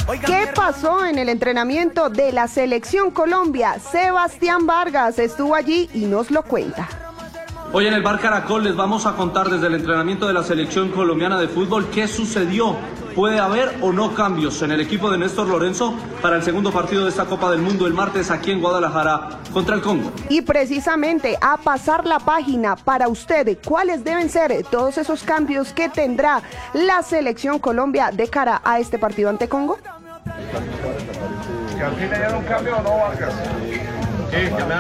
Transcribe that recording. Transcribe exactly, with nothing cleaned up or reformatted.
¿Qué pasó en el entrenamiento de la Selección Colombia? Sebastián Vargas estuvo allí y nos lo cuenta. Hoy en el Bar Caracol les vamos a contar desde el entrenamiento de la Selección Colombiana de Fútbol qué sucedió. ¿Puede haber o no cambios en el equipo de Néstor Lorenzo para el segundo partido de esta Copa del Mundo el martes aquí en Guadalajara contra el Congo? Y precisamente a pasar la página para usted, ¿cuáles deben ser todos esos cambios que tendrá la Selección Colombia de cara a este partido ante Congo? ¿Que al fin le dieron un cambio o no, Vargas? Sí,